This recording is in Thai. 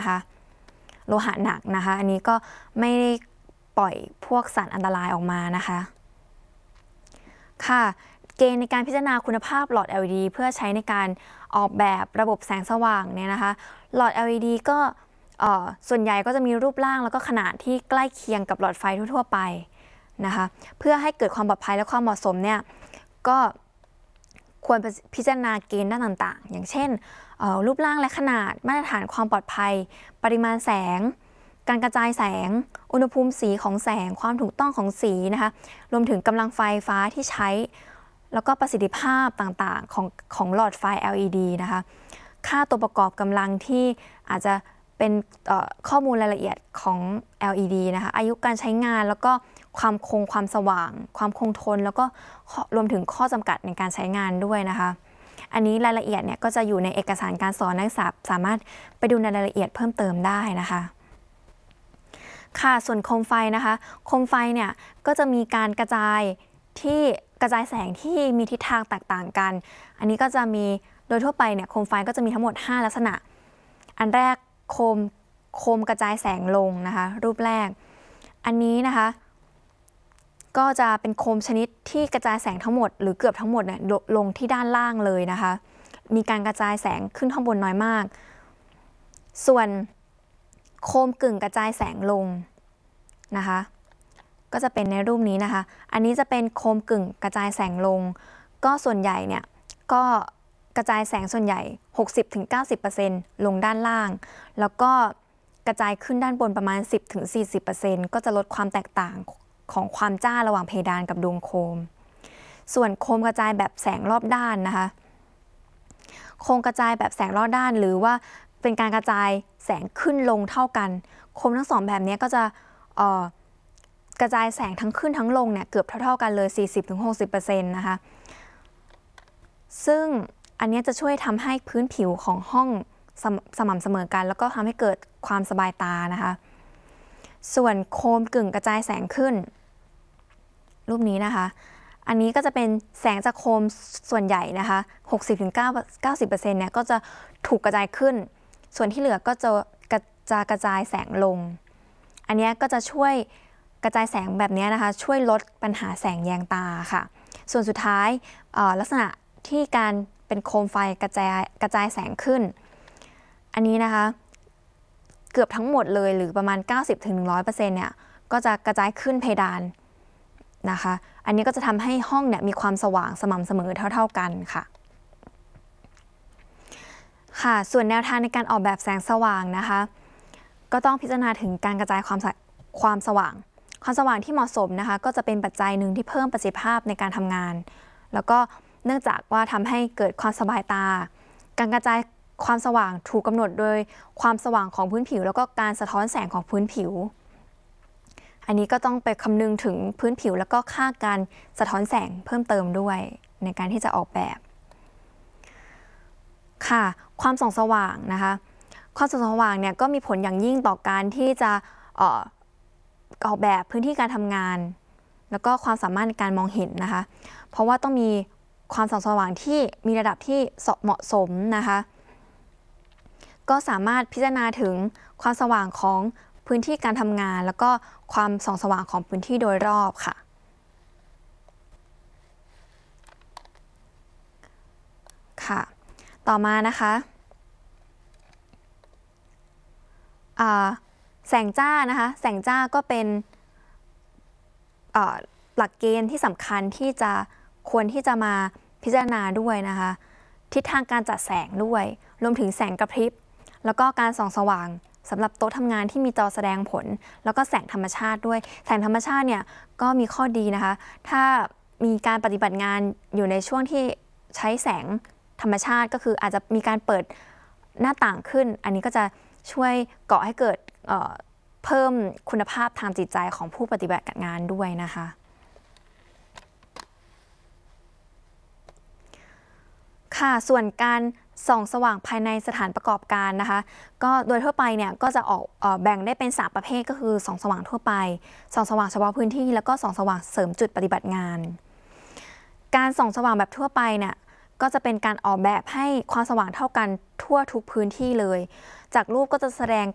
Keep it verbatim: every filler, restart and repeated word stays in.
นะคะโลหะหนักนะคะอันนี้ก็ไม่ได้ปล่อยพวกสารอันตรายออกมานะคะค่ะเกณฑ์ในการพิจารณาคุณภาพหลอด แอล อี ดี เพื่อใช้ในการออกแบบระบบแสงสว่างเนี่ยนะคะหลอด แอล อี ดี ก็ส่วนใหญ่ก็จะมีรูปร่างแล้วก็ขนาดที่ใกล้เคียงกับหลอดไฟทั่วๆไปนะคะเพื่อให้เกิดความปลอดภัยและความเหมาะสมเนี่ยก็ควรพิจารณาเกณฑ์ด้านต่างๆอย่างเช่นรูปร่างและขนาดมาตรฐานความปลอดภัยปริมาณแสงการกระจายแสงอุณหภูมิสีของแสงความถูกต้องของสีนะคะรวมถึงกำลังไฟฟ้าที่ใช้แล้วก็ประสิทธิภาพต่างๆของของหลอดไฟ แอล อี ดี นะคะค่าตัวประกอบกำลังที่อาจจะเป็นข้อมูลรายละเอียดของ แอล อี ดี นะคะอายุการใช้งานแล้วก็ความคงความสว่างความคงทนแล้วก็รวมถึงข้อจำกัดในการใช้งานด้วยนะคะอันนี้รายละเอียดเนี่ยก็จะอยู่ในเอกสารการสอนนักศึกษาสามารถไปดูในรายละเอียดเพิ่มเติมได้นะคะค่ะส่วนโคมไฟนะคะโคมไฟเนี่ยก็จะมีการกระจายที่กระจายแสงที่มีทิศทางแตกต่างกันอันนี้ก็จะมีโดยทั่วไปเนี่ยโคมไฟก็จะมีทั้งหมดห้าลักษณะอันแรกโคมโคมกระจายแสงลงนะคะรูปแรกอันนี้นะคะก็จะเป็นโคมชนิดที่กระจายแสงทั้งหมดหรือเกือบทั้งหมดเนี่ยลงที่ด้านล่างเลยนะคะมีการกระจายแสงขึ้นข้างบนน้อยมากส่วนโคมกึ่งกระจายแสงลงนะคะก็จะเป็นในรูปนี้นะคะอันนี้จะเป็นโคมกึ่งกระจายแสงลงก็ส่วนใหญ่เนี่ยก็กระจายแสงส่วนใหญ่ หกสิบถึงเก้าสิบเปอร์เซ็นต์ ลงด้านล่างแล้วก็กระจายขึ้นด้านบนประมาณ สิบถึงสี่สิบเปอร์เซ็นต์ ก็จะลดความแตกต่างของความจ้าระหว่างเพดานกับดวงโคมส่วนโคมกระจายแบบแสงรอบด้านนะคะโคมกระจายแบบแสงรอบด้านหรือว่าเป็นการกระจายแสงขึ้นลงเท่ากันโคมทั้งสองแบบนี้ก็จะเอ่อกระจายแสงทั้งขึ้นทั้งลงเนี่ยเกือบเท่าๆกันเลย สี่สิบถึงหกสิบเปอร์เซ็นต์ นะคะซึ่งอันนี้จะช่วยทำให้พื้นผิวของห้องสสม่ำเสมอกันแล้วก็ทำให้เกิดความสบายตานะคะส่วนโคมกึ่งกระจายแสงขึ้นรูปนี้นะคะอันนี้ก็จะเป็นแสงจากโคมส่วนใหญ่นะคะ หกสิบถึงเก้าสิบเปอร์เซ็นต์ เนี่ยก็จะถูกกระจายขึ้นส่วนที่เหลือก็จะจะกระจายแสงลงอันนี้ก็จะช่วยกระจายแสงแบบนี้นะคะช่วยลดปัญหาแสงแยงตาค่ะส่วนสุดท้ายลักษณะที่การเป็นโคมไฟกระจายกระจายแสงขึ้นอันนี้นะคะเกือบทั้งหมดเลยหรือประมาณ เก้าสิบถึงหนึ่งร้อยเปอร์เซ็นต์ เนี่ยก็จะกระจายขึ้นเพดานนะคะอันนี้ก็จะทำให้ห้องเนี่ยมีความสว่างสม่ำเสมอเท่าๆกันค่ะค่ะส่วนแนวทางในการออกแบบแสงสว่างนะคะก็ต้องพิจารณาถึงการกระจายความความสว่างความสว่างที่เหมาะสมนะคะก็จะเป็นปัจจัยหนึ่งที่เพิ่มประสิทธิภาพในการทำงานแล้วก็เนื่องจากว่าทำให้เกิดความสบายตาการกระจายความสว่างถูกกำหนดโดยความสว่างของพื้นผิวแล้วก็การสะท้อนแสงของพื้นผิวอันนี้ก็ต้องไปคำนึงถึงพื้นผิวแล้วก็ค่าการสะท้อนแสงเพิ่มเติมด้วยในการที่จะออกแบบค่ะความส่องสว่างนะคะความส่องสว่างเนี่ยก็มีผลอย่างยิ่งต่อการที่จะเอ่อออกแบบพื้นที่การทำงานแล้วก็ความสามารถในการมองเห็นนะคะเพราะว่าต้องมีความส่องสว่างที่มีระดับที่เหมาะสมนะคะก็สามารถพิจารณาถึงความสว่างของพื้นที่การทำงานแล้วก็ความส่องสว่างของพื้นที่โดยรอบค่ะค่ะต่อมานะคะแสงจ้านะคะแสงจ้าก็เป็นหลักเกณฑ์ที่สำคัญที่จะควรที่จะมาพิจารณาด้วยนะคะทิศทางการจัดแสงด้วยรวมถึงแสงกระพริบแล้วก็การส่องสว่างสำหรับโต๊ะทำงานที่มีจอแสดงผลแล้วก็แสงธรรมชาติด้วยแสงธรรมชาติเนี่ยก็มีข้อดีนะคะถ้ามีการปฏิบัติงานอยู่ในช่วงที่ใช้แสงธรรมชาติก็คืออาจจะมีการเปิดหน้าต่างขึ้นอันนี้ก็จะช่วยก่อให้เกิดเอ่อเพิ่มคุณภาพทางจิตใจของผู้ปฏิบัติงานด้วยนะคะค่ะส่วนการส่องสว่างภายในสถานประกอบการนะคะก็โดยทั่วไปเนี่ยก็จะออกเอ่อแบ่งได้เป็นสามประเภทก็คือส่องสว่างทั่วไปส่องสว่างเฉพาะพื้นที่แล้วก็ส่องสว่างเสริมจุดปฏิบัติงานการส่องสว่างแบบทั่วไปเนี่ยก็จะเป็นการออกแบบให้ความสว่างเท่ากันทั่วทุกพื้นที่เลยจากรูปก็จะแสดง